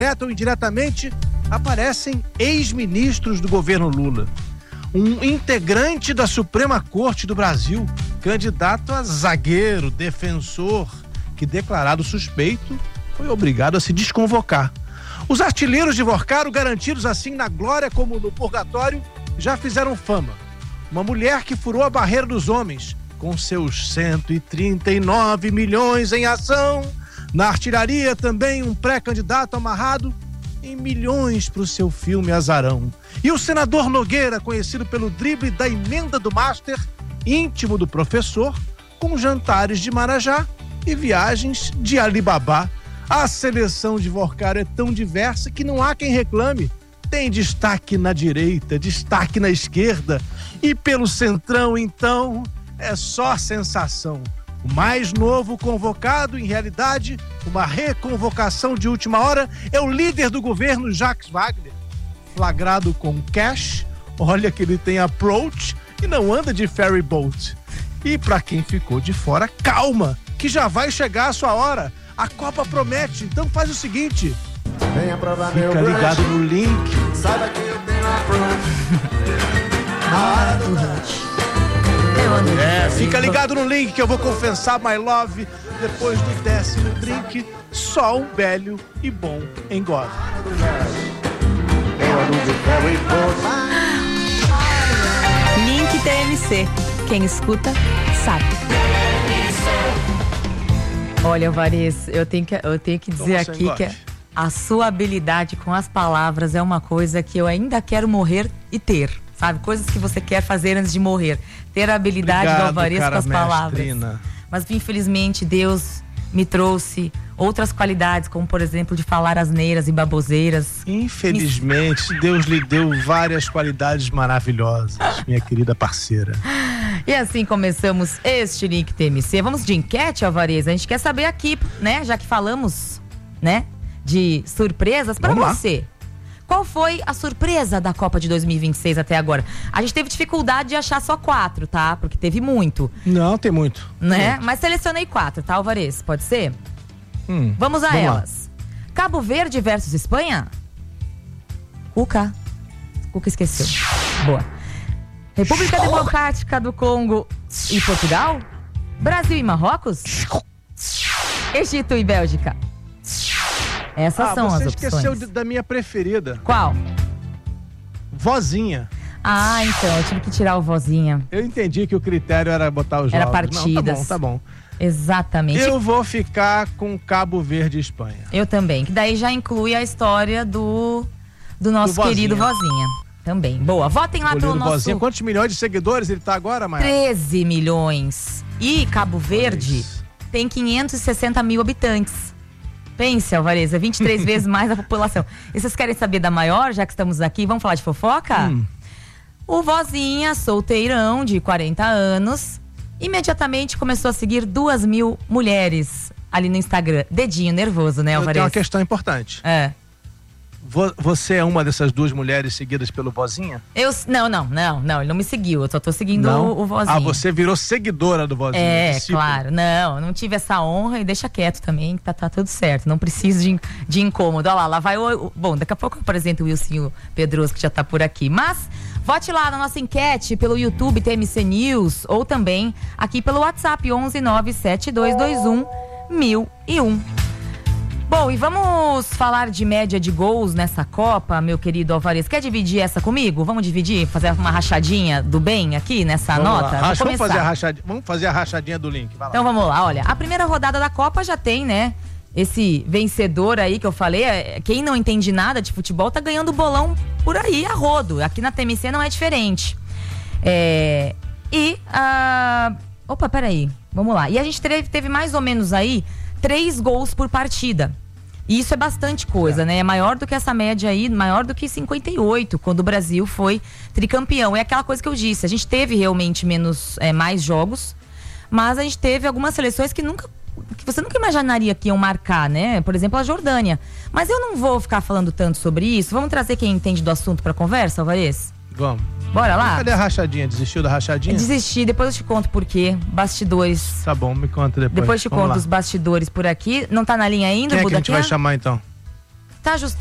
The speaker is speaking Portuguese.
direta ou indiretamente, aparecem ex-ministros do governo Lula. Um integrante da Suprema Corte do Brasil, candidato a zagueiro, defensor, que, declarado suspeito, foi obrigado a se desconvocar. Os artilheiros de Vorcaro, garantidos assim na glória como no purgatório, já fizeram fama. Uma mulher que furou a barreira dos homens, com seus 139 milhões em ação. Na artilharia também um pré-candidato amarrado em milhões para o seu filme Azarão. E o senador Nogueira, conhecido pelo drible da emenda do Master, íntimo do professor, com jantares de Marajá e viagens de Alibabá. A seleção de Vorcaro é tão diversa que não há quem reclame. Tem destaque na direita, destaque na esquerda e pelo centrão, então, é só sensação. O mais novo convocado, em realidade, uma reconvocação de última hora, é o líder do governo, Jacques Wagner. Flagrado com cash, olha que ele tem approach e não anda de ferry boat. E para quem ficou de fora, calma, que já vai chegar a sua hora. A Copa promete, então faz o seguinte: fica ligado no link. Saiba que eu tenho Fica ligado no link que eu vou confessar my love. Depois do 10º drink, só um velho e bom engole. Link TMC. Quem escuta, sabe. Olha, Alvarez, eu tenho que dizer aqui que a sua habilidade com as palavras é uma coisa que eu ainda quero morrer e ter. Sabe? Coisas que você quer fazer antes de morrer. Ter a habilidade do Alvarez com as palavras. Mas, infelizmente, Deus me trouxe outras qualidades, como, por exemplo, de falar asneiras e baboseiras. Infelizmente, Deus lhe deu várias qualidades maravilhosas, minha querida parceira. E assim começamos este Link TMC. Vamos de enquete, Alvarez. A gente quer saber aqui, né? Já que falamos, né? De surpresas para você. Qual foi a surpresa da Copa de 2026 até agora? A gente teve dificuldade de achar só 4, tá? Porque teve muito. Não, tem muito. Né? Muito. Mas selecionei 4, tá, Alvarez? Pode ser? Vamos a elas. Cabo Verde versus Espanha? Cuca esqueceu. Boa. República Democrática do Congo e Portugal? Brasil e Marrocos? Egito e Bélgica? Essas são as opções. Você esqueceu da minha preferida. Qual? Vozinha. Ah, então, eu tive que tirar o Vozinha. Eu entendi que o critério era botar os jogos. Era partidas. Não, tá bom. Exatamente. Eu vou ficar com Cabo Verde e Espanha. Eu também, que daí já inclui a história do nosso querido Vozinha. Também. Boa, votem lá pelo nosso... Vozinha. Quantos milhões de seguidores ele tá agora, Maia? 13 milhões. E Cabo Verde tem 560 mil habitantes. Pense, Alvarez, é 23 vezes mais a população. E vocês querem saber da maior, já que estamos aqui? Vamos falar de fofoca? O Vozinha, solteirão, de 40 anos, imediatamente começou a seguir 2.000 mulheres ali no Instagram. Dedinho nervoso, né, Alvarez? Eu tenho uma questão importante. Você é uma dessas 2 mulheres seguidas pelo Vozinha? Não, ele não me seguiu, eu só tô seguindo o Vozinha. Ah, você virou seguidora do Vozinha. Claro, não tive essa honra e deixa quieto também, que tá tudo certo, não preciso de incômodo. Olha lá vai bom, daqui a pouco eu apresento o Wilson Pedroso, que já tá por aqui, mas vote lá na nossa enquete pelo YouTube TMC News ou também aqui pelo WhatsApp 11 97221 1001. Bom, e vamos falar de média de gols nessa Copa, meu querido Alvarez. Quer dividir essa comigo? Vamos dividir? Fazer uma rachadinha do bem aqui nessa nota? Vamos fazer a rachadinha do link. Vai lá. Então vamos lá, olha. A primeira rodada da Copa já tem, né? Esse vencedor aí que eu falei. Quem não entende nada de futebol tá ganhando bolão por aí a rodo. Aqui na TMC não é diferente. Opa, peraí. Vamos lá. E a gente teve mais ou menos aí 3 gols por partida. E isso é bastante coisa, né? É maior do que essa média aí, maior do que 58, quando o Brasil foi tricampeão. É aquela coisa que eu disse, a gente teve realmente mais jogos, mas a gente teve algumas seleções que você nunca imaginaria que iam marcar, né? Por exemplo, a Jordânia. Mas eu não vou ficar falando tanto sobre isso. Vamos trazer quem entende do assunto pra conversa, Alvarez? Vamos. Bora lá? Cadê a rachadinha? Desistiu da rachadinha? Desisti, depois eu te conto por quê. Bastidores. Tá bom, me conta depois. Depois te conto os bastidores por aqui. Não tá na linha ainda, Quem é que a gente vai chamar então? tá ajustando